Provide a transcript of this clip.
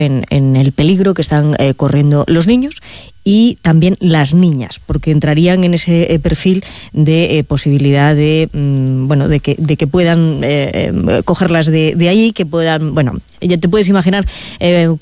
en el peligro que están corriendo los niños y también las niñas, porque entrarían en ese perfil de posibilidad de de que puedan cogerlas de ahí, que puedan, ya te puedes imaginar